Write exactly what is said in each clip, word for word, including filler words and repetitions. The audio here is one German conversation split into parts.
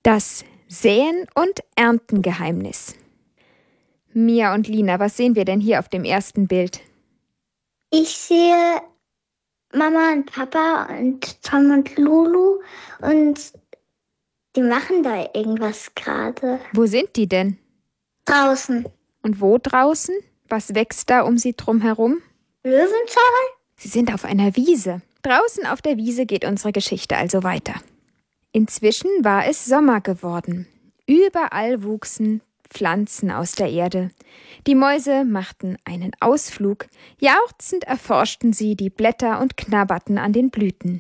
Das Säen- und Erntengeheimnis. Mia und Lina, was sehen wir denn hier auf dem ersten Bild? Ich sehe Mama und Papa und Tom und Lulu und die machen da irgendwas gerade. Wo sind die denn? Draußen. Und wo draußen? Was wächst da um sie drum herum? Löwenzahn? Sie sind auf einer Wiese. Draußen auf der Wiese geht unsere Geschichte also weiter. Inzwischen war es Sommer geworden. Überall wuchsen Pflanzen aus der Erde. Die Mäuse machten einen Ausflug. Jauchzend erforschten sie die Blätter und knabberten an den Blüten.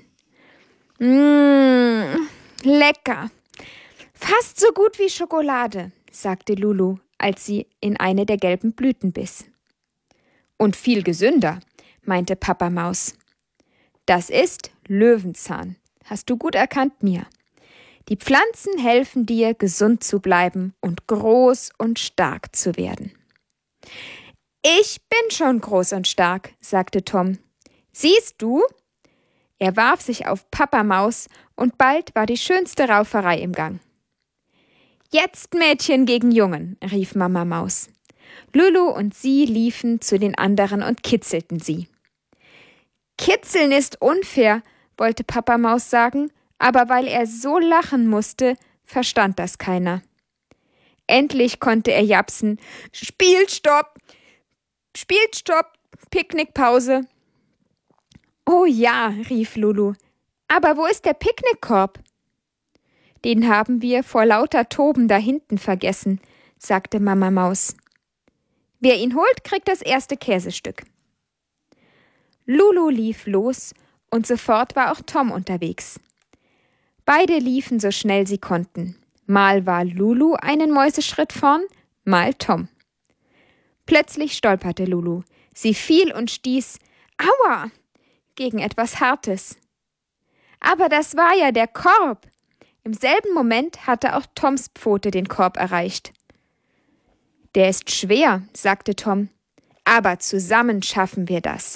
Mmh, lecker. Fast so gut wie Schokolade, sagte Lulu, als sie in eine der gelben Blüten biss. Und viel gesünder, meinte Papa Maus. Das ist Löwenzahn. Hast du gut erkannt, Mia. Die Pflanzen helfen dir, gesund zu bleiben und groß und stark zu werden. Ich bin schon groß und stark, sagte Tom. Siehst du? Er warf sich auf Papa Maus und bald war die schönste Rauferei im Gang. Jetzt Mädchen gegen Jungen, rief Mama Maus. Lulu und sie liefen zu den anderen und kitzelten sie. Kitzeln ist unfair, wollte Papa Maus sagen, aber weil er so lachen musste, verstand das keiner. Endlich konnte er japsen. Spielstopp! Spielstopp! Picknickpause! Oh ja, rief Lulu. Aber wo ist der Picknickkorb? Den haben wir vor lauter Toben da hinten vergessen, sagte Mama Maus. Wer ihn holt, kriegt das erste Käsestück. Lulu lief los und sofort war auch Tom unterwegs. Beide liefen so schnell sie konnten. Mal war Lulu einen Mäuseschritt vorn, mal Tom. Plötzlich stolperte Lulu. Sie fiel und stieß Aua! Gegen etwas Hartes. Aber das war ja der Korb. Im selben Moment hatte auch Toms Pfote den Korb erreicht. Der ist schwer, sagte Tom, aber zusammen schaffen wir das.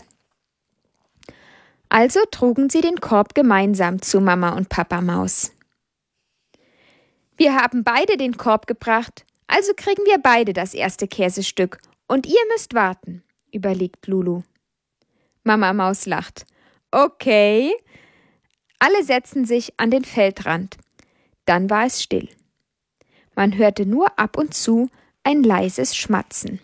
Also trugen sie den Korb gemeinsam zu Mama und Papa Maus. Wir haben beide den Korb gebracht, also kriegen wir beide das erste Käsestück und ihr müsst warten, überlegt Lulu. Mama Maus lacht. Okay. Alle setzten sich an den Feldrand. Dann war es still. Man hörte nur ab und zu ein leises Schmatzen.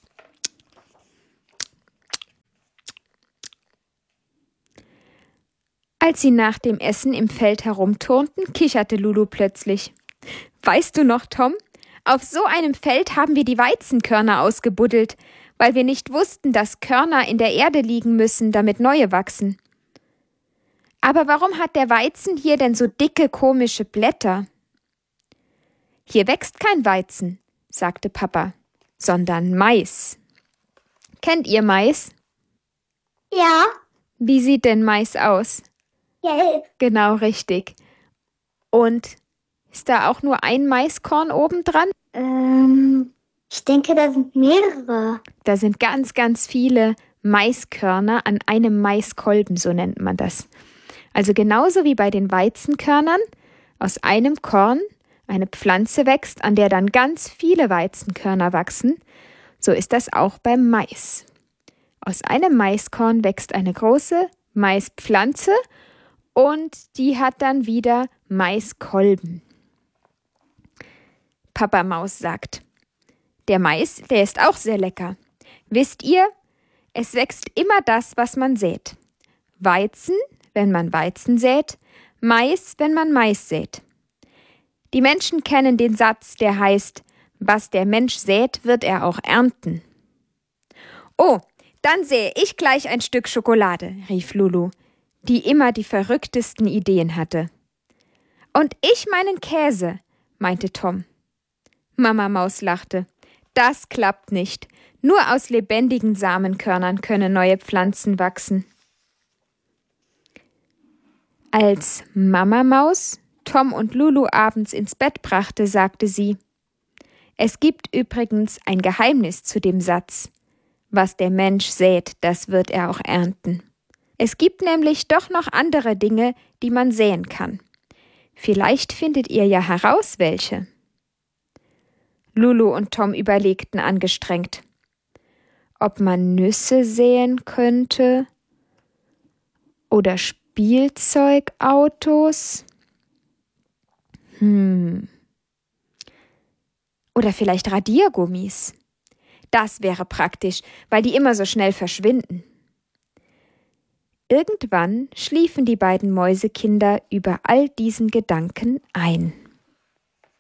Als sie nach dem Essen im Feld herumturnten, kicherte Lulu plötzlich. Weißt du noch, Tom? Auf so einem Feld haben wir die Weizenkörner ausgebuddelt, weil wir nicht wussten, dass Körner in der Erde liegen müssen, damit neue wachsen. Aber warum hat der Weizen hier denn so dicke, komische Blätter? Hier wächst kein Weizen, sagte Papa, sondern Mais. Kennt ihr Mais? Ja. Wie sieht denn Mais aus? Gelb. Genau, richtig. Und ist da auch nur ein Maiskorn obendran? Ähm, ich denke, da sind mehrere. Da sind ganz, ganz viele Maiskörner an einem Maiskolben, so nennt man das. Also genauso wie bei den Weizenkörnern aus einem Korn eine Pflanze wächst, an der dann ganz viele Weizenkörner wachsen, so ist das auch beim Mais. Aus einem Maiskorn wächst eine große Maispflanze und die hat dann wieder Maiskolben. Papa Maus sagt, der Mais, der ist auch sehr lecker. Wisst ihr, es wächst immer das, was man sät. Weizen, wenn man Weizen sät, Mais, wenn man Mais sät. Die Menschen kennen den Satz, der heißt, was der Mensch sät, wird er auch ernten. Oh, dann sähe ich gleich ein Stück Schokolade, rief Lulu, die immer die verrücktesten Ideen hatte. Und ich meinen Käse, meinte Tom. Mama Maus lachte. Das klappt nicht. Nur aus lebendigen Samenkörnern können neue Pflanzen wachsen. Als Mama Maus Tom und Lulu abends ins Bett brachte, sagte sie, es gibt übrigens ein Geheimnis zu dem Satz. Was der Mensch sät, das wird er auch ernten. Es gibt nämlich doch noch andere Dinge, die man säen kann. Vielleicht findet ihr ja heraus, welche. Lulu und Tom überlegten angestrengt, ob man Nüsse säen könnte oder Spielzeugautos. Hm. Oder vielleicht Radiergummis. Das wäre praktisch, weil die immer so schnell verschwinden. Irgendwann schliefen die beiden Mäusekinder über all diesen Gedanken ein.